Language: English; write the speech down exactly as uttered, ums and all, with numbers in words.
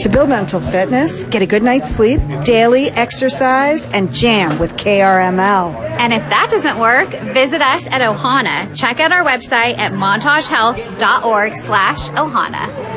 To build mental fitness, get a good night's sleep, daily exercise, and jam with K R M L. And if that doesn't work, visit us at Ohana. Check out our website at montagehealth dot org slash Ohana.